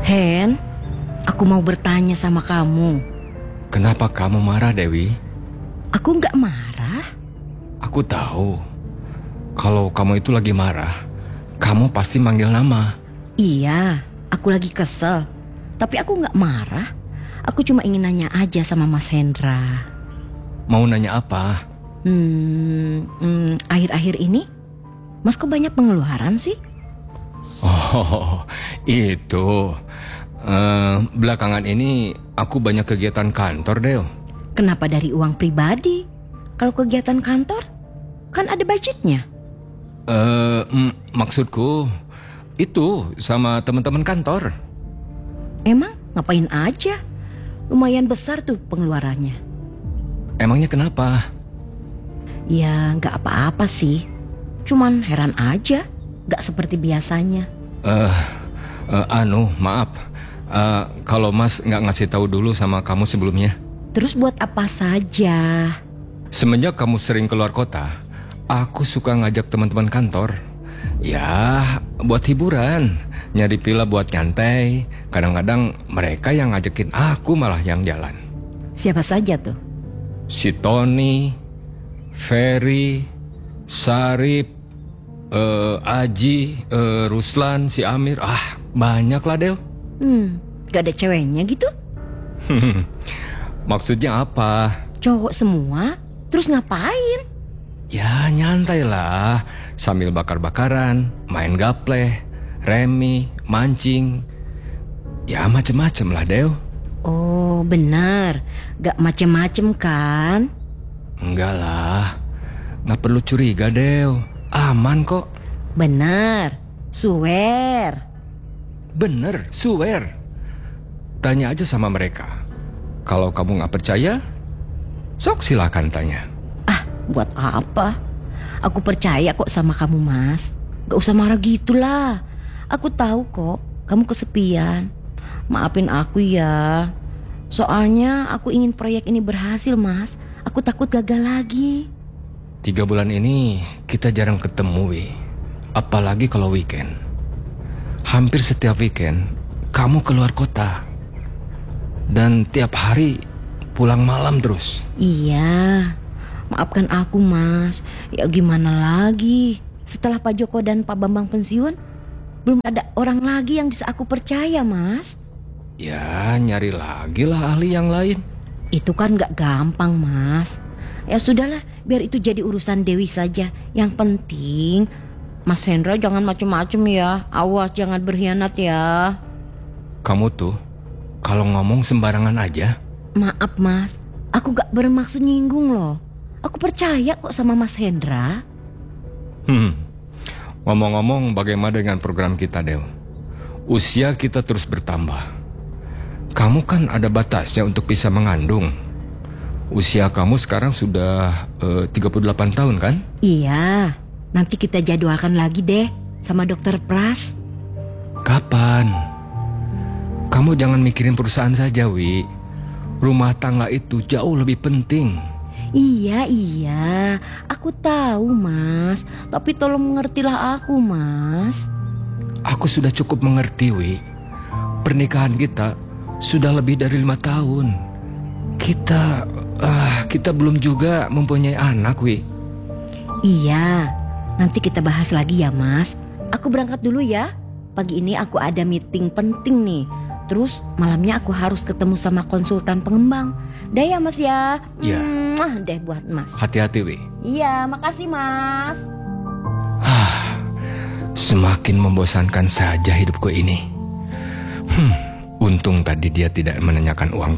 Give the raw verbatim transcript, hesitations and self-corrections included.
Hen, aku mau bertanya sama kamu. Kenapa kamu marah, Dewi? Aku nggak marah. Aku tahu. Kalau kamu itu lagi marah, kamu pasti manggil nama. Iya, aku lagi kesel. Tapi aku nggak marah. Aku cuma ingin nanya aja sama Mas Hendra. Mau nanya apa? Hmm, hmm, akhir-akhir ini, Mas kok banyak pengeluaran sih? Oh, itu. Uh, belakangan ini aku banyak kegiatan kantor, Del. Kenapa dari uang pribadi? Kalau kegiatan kantor, kan ada budgetnya. Uh, mm, maksudku, itu sama teman-teman kantor. Emang ngapain aja? Lumayan besar tuh pengeluarannya. Emangnya kenapa? Ya nggak apa-apa sih. Cuman heran aja, nggak seperti biasanya. Eh, uh, uh, anu, maaf. Uh, kalau Mas nggak ngasih tahu dulu sama kamu sebelumnya. Terus buat apa saja? Semenjak kamu sering keluar kota, aku suka ngajak teman-teman kantor. Ya, buat hiburan, nyari pila buat nyantai. Kadang-kadang mereka yang ngajakin, aku malah yang jalan. Siapa saja tuh? Si Tony, Ferry, Sarip, uh, Aji, uh, Ruslan, si Amir. Ah, banyak lah, Del. Hmm, gak ada ceweknya gitu? Maksudnya apa? Cowok semua? Terus ngapain? Ya nyantai lah, sambil bakar-bakaran, main gapleh, remi, mancing. Ya macem-macem lah, Del. Oh benar, gak macem-macem kan? Enggak lah, gak perlu curiga, Del. Aman kok. Benar, swear. Bener, swear. Tanya aja sama mereka. Kalau kamu gak percaya, sok silakan tanya. Ah, buat apa? Aku percaya kok sama kamu, Mas. Gak usah marah gitulah. Aku tahu kok, kamu kesepian. Maafin aku ya. Soalnya aku ingin proyek ini berhasil, Mas. Aku takut gagal lagi. Tiga bulan ini kita jarang ketemu, Wi. Apalagi kalau weekend. Hampir setiap weekend kamu keluar kota. Dan tiap hari pulang malam terus. Iya, maafkan aku, Mas. Ya gimana lagi? Setelah Pak Joko dan Pak Bambang pensiun, belum ada orang lagi yang bisa aku percaya, Mas. Ya nyari lagi lah ahli yang lain. Itu kan gak gampang, Mas. Ya sudahlah, biar itu jadi urusan Dewi saja. Yang penting Mas Hendra jangan macem-macem ya. Awas jangan berkhianat ya. Kamu tuh kalau ngomong sembarangan aja. Maaf, Mas, aku gak bermaksud nyinggung loh. Aku percaya kok sama Mas Hendra. Hmm. Ngomong-ngomong, bagaimana dengan program kita, Del? Usia kita terus bertambah. Kamu kan ada batasnya untuk bisa mengandung. Usia kamu sekarang sudah uh, tiga puluh delapan tahun kan? Iya, nanti kita jadwalkan lagi deh sama dokter Pras. Kapan? Kamu jangan mikirin perusahaan saja, Wi. Rumah tangga itu jauh lebih penting. Iya, iya, aku tahu, Mas. Tapi tolong mengertilah aku, Mas. Aku sudah cukup mengerti, Wi. Pernikahan kita sudah lebih dari lima tahun. Kita, ah, kita belum juga mempunyai anak, Wi. Iya, nanti kita bahas lagi ya, Mas. Aku berangkat dulu ya. Pagi ini aku ada meeting penting nih. Terus malamnya aku harus ketemu sama konsultan pengembang. Dah ya, Mas ya. Iya. Mwah, deh buat Mas. Hati-hati, Wi. Iya, makasih, Mas. Ah, semakin membosankan saja hidupku ini. Hmm, untung tadi dia tidak menanyakan uang